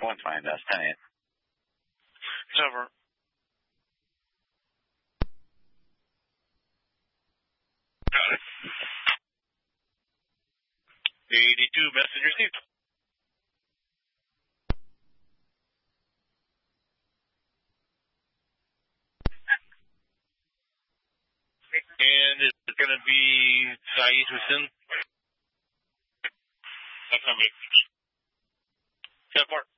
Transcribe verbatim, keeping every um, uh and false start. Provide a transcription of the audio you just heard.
One's my best. ten eight. It's over. Got it. eighty-two, message received. And is it going to be Saeed Hussein? That's not me. ten four.